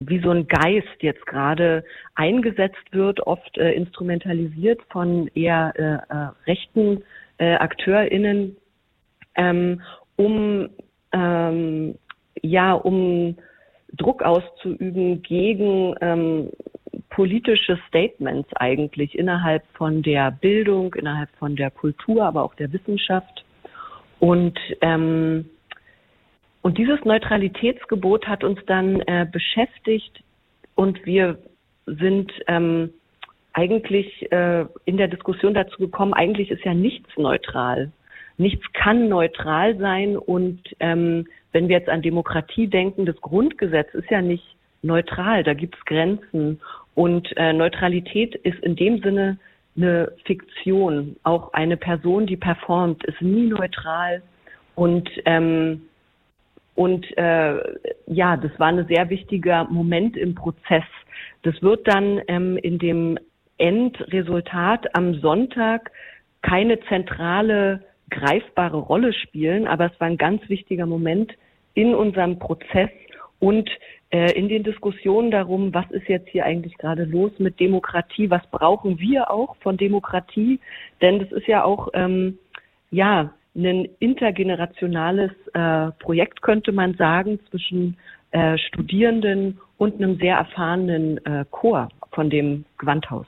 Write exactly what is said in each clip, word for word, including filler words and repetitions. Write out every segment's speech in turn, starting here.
wie so ein Geist jetzt gerade eingesetzt wird, oft äh, instrumentalisiert von eher äh, äh, rechten äh, AkteurInnen, ähm, um ähm, ja um Druck auszuüben gegen ähm, politische Statements eigentlich innerhalb von der Bildung, innerhalb von der Kultur, aber auch der Wissenschaft. Und ähm, und dieses Neutralitätsgebot hat uns dann äh, beschäftigt und wir sind ähm, eigentlich äh, in der Diskussion dazu gekommen, eigentlich ist ja nichts neutral. Nichts kann neutral sein und ähm, wenn wir jetzt an Demokratie denken, das Grundgesetz ist ja nicht neutral, da gibt es Grenzen und äh, Neutralität ist in dem Sinne eine Fiktion. Auch eine Person, die performt, ist nie neutral und ähm, und äh, ja, das war ein sehr wichtiger Moment im Prozess. Das wird dann ähm, in dem Endresultat am Sonntag keine zentrale, greifbare Rolle spielen, aber es war ein ganz wichtiger Moment in unserem Prozess und äh, in den Diskussionen darum, was ist jetzt hier eigentlich gerade los mit Demokratie, was brauchen wir auch von Demokratie, denn das ist ja auch, ähm, ja, ein intergenerationales äh, Projekt, könnte man sagen, zwischen äh, Studierenden und einem sehr erfahrenen äh, Chor von dem Gewandhaus.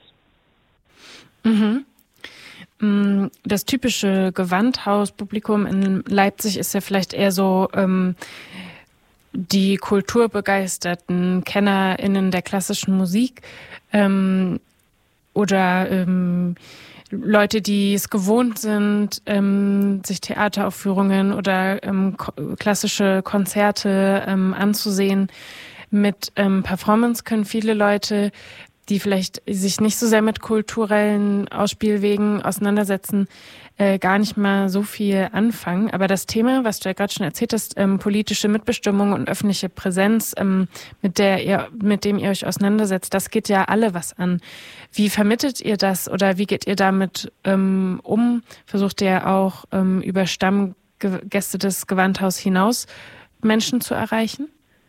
Mhm. Das typische Gewandhauspublikum in Leipzig ist ja vielleicht eher so ähm, die kulturbegeisterten KennerInnen der klassischen Musik ähm, oder ähm, Leute, die es gewohnt sind, ähm, sich Theateraufführungen oder ähm, ko- klassische Konzerte ähm, anzusehen. Mit ähm, Performance können viele Leute, die vielleicht sich nicht so sehr mit kulturellen Ausspielwegen auseinandersetzen, äh, gar nicht mal so viel anfangen. Aber das Thema, was du ja gerade schon erzählt hast, ähm, politische Mitbestimmung und öffentliche Präsenz, ähm, mit der ihr, mit dem ihr euch auseinandersetzt, das geht ja alle was an. Wie vermittelt ihr das oder wie geht ihr damit ähm, um? Versucht ihr auch ähm, über Stammgäste des Gewandhaus hinaus Menschen zu erreichen?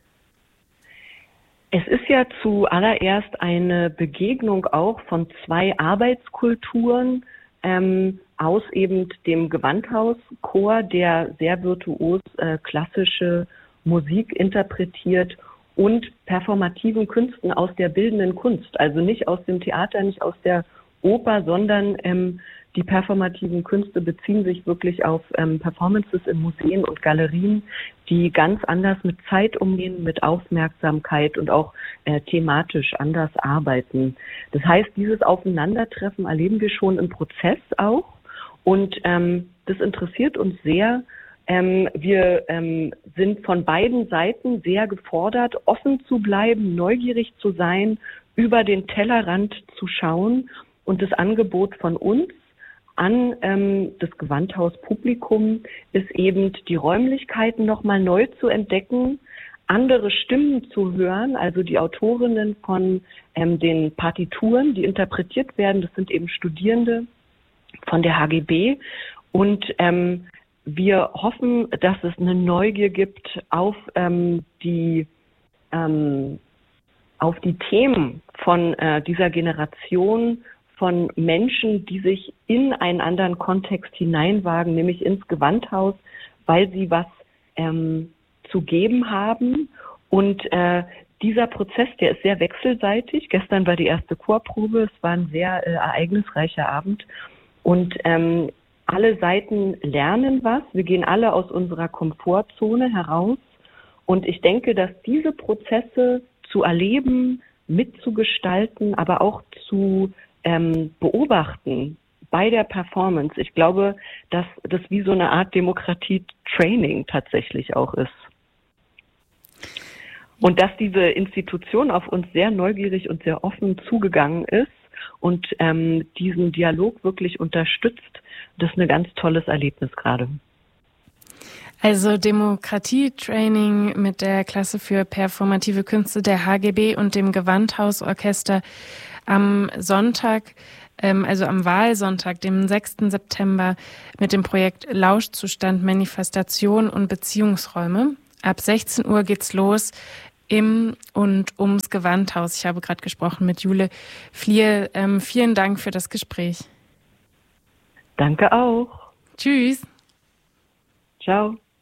Es ist ja zuallererst eine Begegnung auch von zwei Arbeitskulturen ähm, aus eben dem Gewandhauschor, der sehr virtuos äh, klassische Musik interpretiert und performativen Künsten aus der bildenden Kunst. Also nicht aus dem Theater, nicht aus der Oper, sondern ähm, die performativen Künste beziehen sich wirklich auf ähm, Performances in Museen und Galerien, die ganz anders mit Zeit umgehen, mit Aufmerksamkeit und auch äh, thematisch anders arbeiten. Das heißt, dieses Aufeinandertreffen erleben wir schon im Prozess auch und ähm, das interessiert uns sehr. Ähm, wir ähm, sind von beiden Seiten sehr gefordert, offen zu bleiben, neugierig zu sein, über den Tellerrand zu schauen und das Angebot von uns an ähm, das Gewandhauspublikum ist eben die Räumlichkeiten nochmal neu zu entdecken, andere Stimmen zu hören, also die Autorinnen von ähm, den Partituren, die interpretiert werden, das sind eben Studierende von der H G B und ähm, wir hoffen, dass es eine Neugier gibt auf ähm, die ähm, auf die Themen von äh, dieser Generation von Menschen, die sich in einen anderen Kontext hineinwagen, nämlich ins Gewandhaus, weil sie was ähm, zu geben haben. Und äh, dieser Prozess, der ist sehr wechselseitig. Gestern war die erste Chorprobe, es war ein sehr äh, ereignisreicher Abend. Und ähm, alle Seiten lernen was. Wir gehen alle aus unserer Komfortzone heraus. Und ich denke, dass diese Prozesse zu erleben, mitzugestalten, aber auch zu ähm, beobachten bei der Performance. Ich glaube, dass das wie so eine Art Demokratie-Training tatsächlich auch ist. Und dass diese Institution auf uns sehr neugierig und sehr offen zugegangen ist und ähm, diesen Dialog wirklich unterstützt, das ist ein ganz tolles Erlebnis gerade. Also Demokratie-Training mit der Klasse für performative Künste der H G B und dem Gewandhausorchester am Sonntag, ähm, also am Wahlsonntag, dem sechsten September, mit dem Projekt Lauschzustand, Manifestation und Beziehungsräume. Ab sechzehn Uhr geht's los im und ums Gewandhaus. Ich habe gerade gesprochen mit Jule Flier. Ähm, vielen Dank für das Gespräch. Danke auch. Tschüss. Ciao.